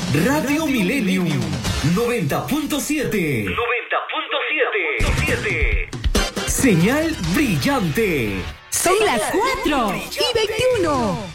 Radio Millennium 90.7. 90.7. Señal brillante. Son las 4:21.